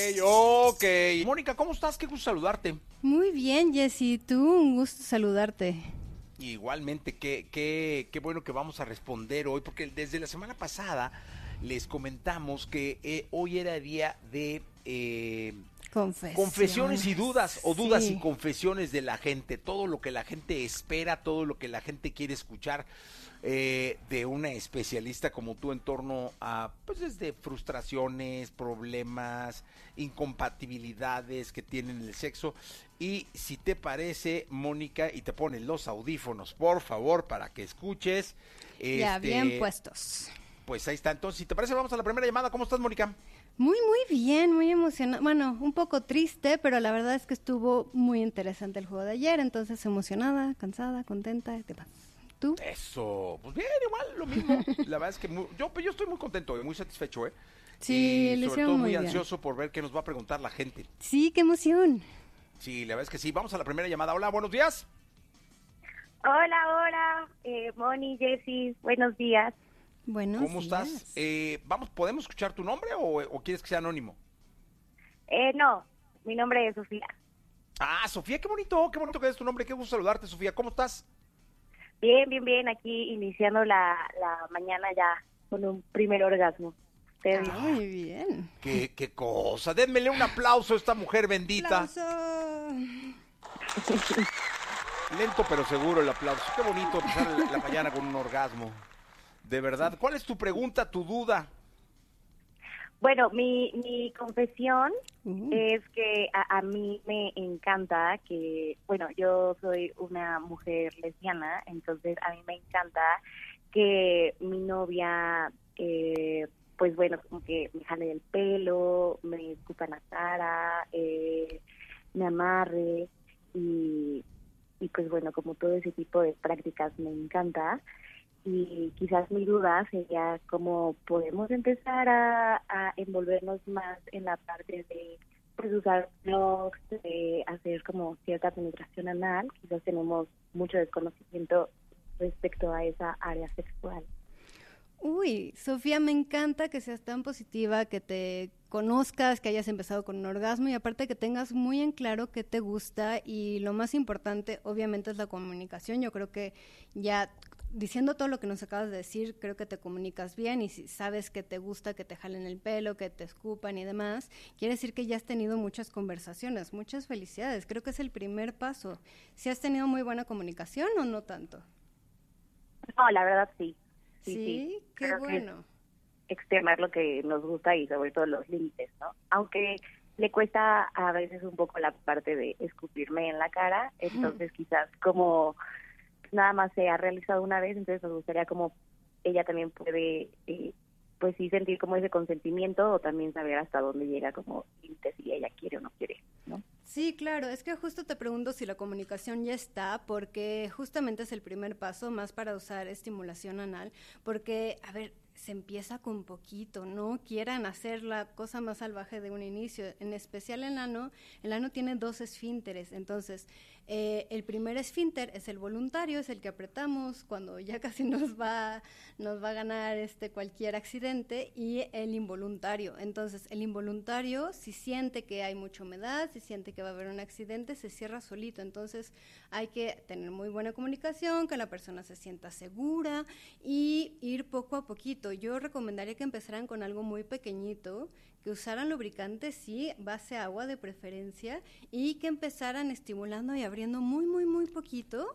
Ok. Mónica, ¿cómo estás? Qué gusto saludarte. Muy bien, Jessy, tú, un gusto saludarte. Igualmente, qué bueno que vamos a responder hoy, porque desde la semana pasada les comentamos que hoy era día de confesiones y dudas, o dudas y Sí. confesiones de la gente, todo lo que la gente espera, todo lo que la gente quiere escuchar de una especialista como tú en torno a, pues desde frustraciones, problemas, incompatibilidades que tienen el sexo. Y si te parece, Mónica, y te pones los audífonos, por favor, para que escuches. Ya bien puestos. Pues ahí está. Entonces, si te parece, vamos a la primera llamada. ¿Cómo estás, Mónica? Muy bien, muy emocionada. Bueno, un poco triste, pero la verdad es que estuvo muy interesante el juego de ayer, entonces emocionada, cansada, contenta, demás. ¿Tú? Eso, pues bien, igual, lo mismo. La verdad es que yo estoy muy contento y muy satisfecho, ¿eh? Sí, Y lo sobre hicieron todo muy muy bien. ansioso por ver qué nos va a preguntar la gente. Sí, qué emoción. Sí, la verdad es que sí. Vamos a la primera llamada. Hola, buenos días. Hola, Moni, Jessy, buenos días. Buenos ¿Cómo estás? días. ¿Podemos escuchar tu nombre o quieres que sea anónimo? No, mi nombre es Sofía. Ah, Sofía, qué bonito que es tu nombre. Qué gusto saludarte, Sofía. ¿Cómo estás? Bien, aquí iniciando la mañana ya con un primer orgasmo. Ustedes. Muy bien. Qué cosa. Denmele un aplauso a esta mujer bendita. ¡Aplauso! Lento pero seguro el aplauso. Qué bonito empezar la mañana con un orgasmo. De verdad. ¿Cuál es tu pregunta, tu duda? Bueno, mi confesión Uh, es que a mí me encanta que, bueno, yo soy una mujer lesbiana, entonces a mí me encanta que mi novia, pues bueno, como que me jale el pelo, me escupa en la cara, me amarre y pues bueno, como todo ese tipo de prácticas me encanta. Y quizás mi duda sería cómo podemos empezar a envolvernos más en la parte de pues usar blogs, de hacer como cierta penetración anal. Quizás tenemos mucho desconocimiento respecto a esa área sexual. Uy, Sofía, me encanta que seas tan positiva, que te conozcas, que hayas empezado con un orgasmo y aparte que tengas muy en claro qué te gusta y lo más importante obviamente es la comunicación. Yo creo que ya diciendo todo lo que nos acabas de decir, creo que te comunicas bien y si sabes que te gusta que te jalen el pelo, que te escupan y demás, quiere decir que ya has tenido muchas conversaciones. Muchas felicidades, creo que es el primer paso. ¿Si has tenido muy buena comunicación o no tanto? No, la verdad sí, sí. Sí, qué Creo que es bueno. externar lo que nos gusta y sobre todo los límites, ¿no? Aunque le cuesta a veces un poco la parte de escupirme en la cara, entonces quizás como nada más se ha realizado una vez, entonces nos gustaría como ella también puede, pues sí, sentir como ese consentimiento o también saber hasta dónde llega como límite si ella quiere o no quiere, ¿no? Sí, claro, es que justo te pregunto si la comunicación ya está, porque justamente es el primer paso más para usar estimulación anal, porque, a ver, se empieza con poquito, no quieran hacer la cosa más salvaje de un inicio, en especial el ano tiene dos esfínteres, entonces el primer esfínter es el voluntario, es el que apretamos cuando ya casi nos va a ganar cualquier accidente y el involuntario. Entonces, el involuntario, si siente que hay mucha humedad, si siente que va a haber un accidente, se cierra solito. Entonces, hay que tener muy buena comunicación, que la persona se sienta segura y ir poco a poquito. Yo recomendaría que empezaran con algo muy pequeñito, que usaran lubricante, sí, base agua de preferencia, y que empezaran estimulando y abriendo muy poquito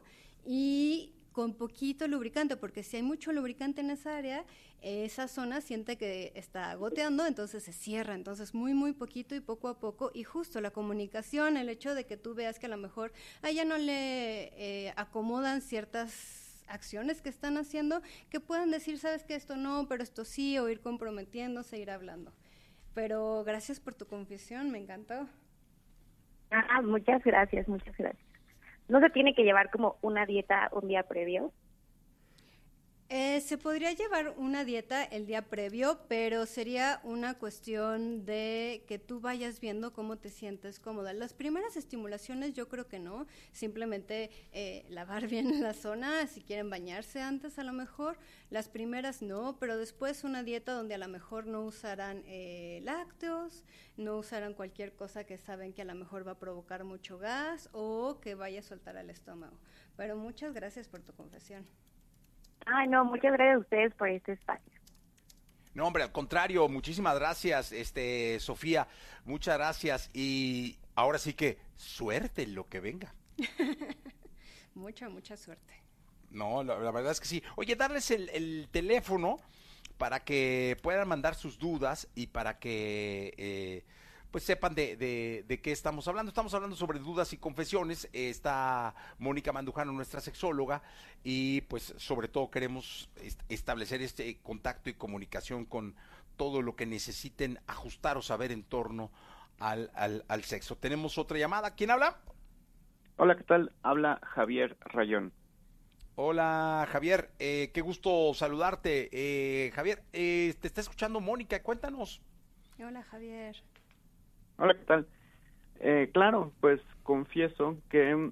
y con poquito lubricante, porque si hay mucho lubricante en esa área, esa zona siente que está goteando, entonces se cierra, entonces muy poquito y poco a poco, y justo la comunicación, el hecho de que tú veas que a lo mejor a ella no le acomodan ciertas acciones que están haciendo, que puedan decir, sabes que esto no, pero esto sí, o ir comprometiéndose, ir hablando. Pero gracias por tu confesión, me encantó. Muchas gracias. ¿No se tiene que llevar como una dieta un día previo? Se podría llevar una dieta el día previo, pero sería una cuestión de que tú vayas viendo cómo te sientes cómoda. Las primeras estimulaciones yo creo que no, simplemente lavar bien la zona, si quieren bañarse antes a lo mejor, las primeras no, pero después una dieta donde a lo mejor no usarán lácteos, no usarán cualquier cosa que saben que a lo mejor va a provocar mucho gas o que vaya a soltar al estómago. Pero muchas gracias por tu confesión. Ay, no, muchas gracias a ustedes por este espacio. No, hombre, al contrario, muchísimas gracias, Sofía, muchas gracias y ahora sí que suerte en lo que venga. Mucha suerte. No, la verdad es que sí. Oye, darles el teléfono para que puedan mandar sus dudas y para que pues sepan de qué estamos hablando. Estamos hablando sobre dudas y confesiones. Está Mónica Mandujano, nuestra sexóloga, y pues sobre todo queremos establecer este contacto y comunicación con todo lo que necesiten ajustar o saber en torno al sexo. Tenemos otra llamada. ¿Quién habla? Hola, ¿qué tal? Habla Javier Rayón. Hola Javier, qué gusto saludarte. Javier, te está escuchando Mónica, cuéntanos. Hola Javier. Hola, ¿qué tal? Claro, pues confieso que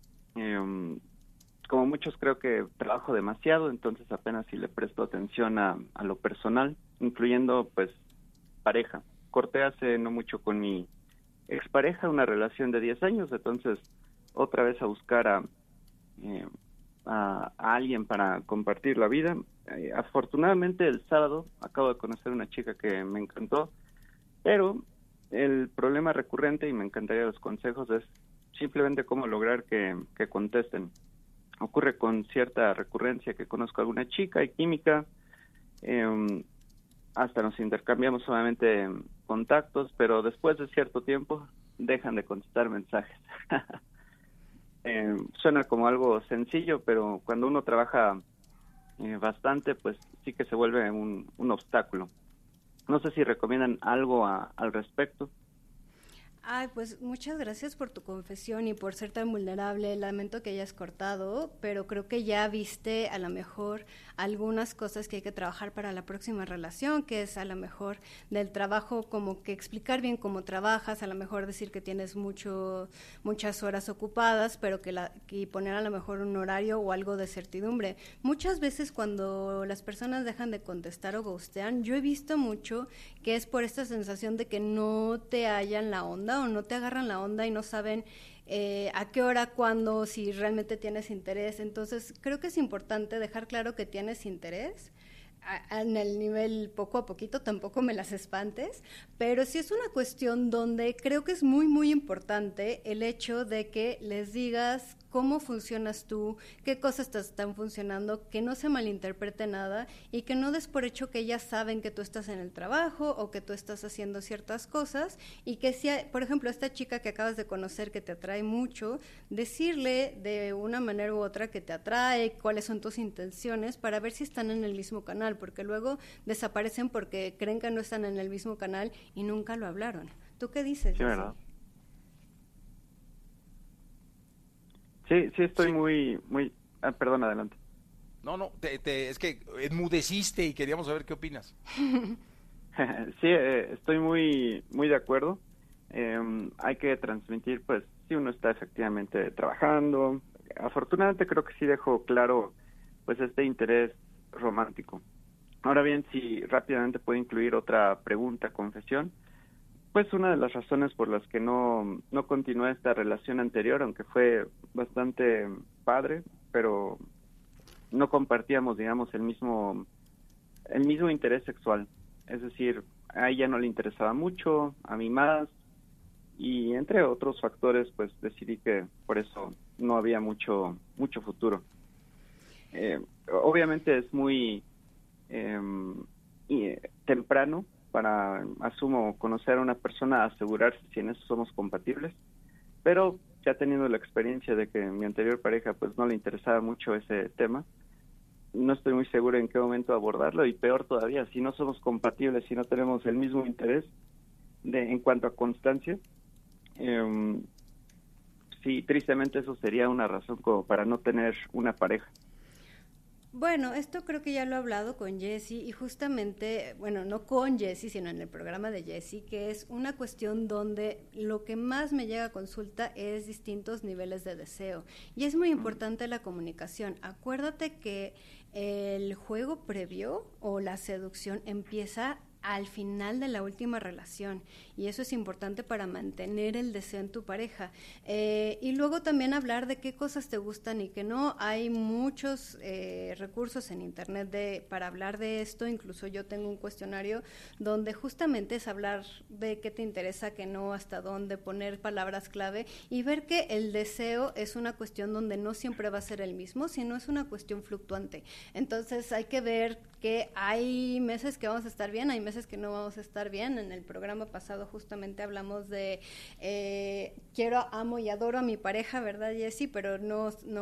como muchos creo que trabajo demasiado, entonces apenas si le presto atención a lo personal, incluyendo pues pareja. Corté hace no mucho con mi expareja, una relación de 10 años, entonces otra vez a buscar a alguien para compartir la vida. Afortunadamente el sábado acabo de conocer una chica que me encantó, pero el problema recurrente, y me encantaría los consejos, es simplemente cómo lograr que contesten. Ocurre con cierta recurrencia que conozco a alguna chica, hay química, hasta nos intercambiamos solamente contactos, pero después de cierto tiempo dejan de contestar mensajes. Suena como algo sencillo, pero cuando uno trabaja bastante, pues sí que se vuelve un obstáculo. No sé si recomiendan algo al respecto. Ay, pues muchas gracias por tu confesión y por ser tan vulnerable. Lamento que hayas cortado, pero creo que ya viste a lo mejor algunas cosas que hay que trabajar para la próxima relación, que es a lo mejor del trabajo, como que explicar bien cómo trabajas, a lo mejor decir que tienes muchas horas ocupadas, pero que poner a lo mejor un horario o algo de certidumbre. Muchas veces cuando las personas dejan de contestar o ghostean, yo he visto mucho que es por esta sensación de que no te hallan la onda o no te agarran la onda y no saben a qué hora, cuándo, si realmente tienes interés. Entonces creo que es importante dejar claro que tienes interés en el nivel poco a poquito, tampoco me las espantes, pero sí es una cuestión donde creo que es muy importante el hecho de que les digas cómo funcionas tú, qué cosas te están funcionando, que no se malinterprete nada y que no des por hecho que ellas saben que tú estás en el trabajo o que tú estás haciendo ciertas cosas, y que si, por ejemplo, esta chica que acabas de conocer que te atrae mucho, decirle de una manera u otra que te atrae, cuáles son tus intenciones, para ver si están en el mismo canal, porque luego desaparecen porque creen que no están en el mismo canal y nunca lo hablaron. ¿Tú qué dices? Sí, ¿verdad? Sí, estoy Sí. muy... perdón, adelante. No, es que enmudeciste y queríamos saber qué opinas. Sí, estoy muy de acuerdo. Hay que transmitir, pues, si uno está efectivamente trabajando. Afortunadamente creo que sí dejó claro, pues, este interés romántico. Ahora bien, si rápidamente puedo incluir otra pregunta, confesión, pues una de las razones por las que no continué esta relación anterior, aunque fue bastante padre, pero no compartíamos, digamos, el mismo interés sexual. Es decir, a ella no le interesaba mucho, a mí más, y entre otros factores, pues decidí que por eso no había mucho futuro. Obviamente es muy temprano para, asumo, conocer a una persona, asegurarse si en eso somos compatibles, pero ya teniendo la experiencia de que mi anterior pareja pues no le interesaba mucho ese tema, no estoy muy seguro en qué momento abordarlo, y peor todavía, si no somos compatibles, si no tenemos el mismo interés en cuanto a constancia, sí, tristemente eso sería una razón como para no tener una pareja. Bueno, esto creo que ya lo he hablado con Jessie y justamente, bueno, no con Jessie, sino en el programa de Jessie, que es una cuestión donde lo que más me llega a consulta es distintos niveles de deseo. Y es muy importante la comunicación. Acuérdate que el juego previo o la seducción empieza al final de la última relación y eso es importante para mantener el deseo en tu pareja, y luego también hablar de qué cosas te gustan y qué no. Hay muchos recursos en internet para hablar de esto, incluso yo tengo un cuestionario donde justamente es hablar de qué te interesa, qué no, hasta dónde, poner palabras clave y ver que el deseo es una cuestión donde no siempre va a ser el mismo, sino es una cuestión fluctuante. Entonces hay que ver que hay meses que vamos a estar bien, hay meses que no vamos a estar bien. En el programa pasado justamente hablamos de quiero, amo y adoro a mi pareja, ¿verdad, Jessie? Pero no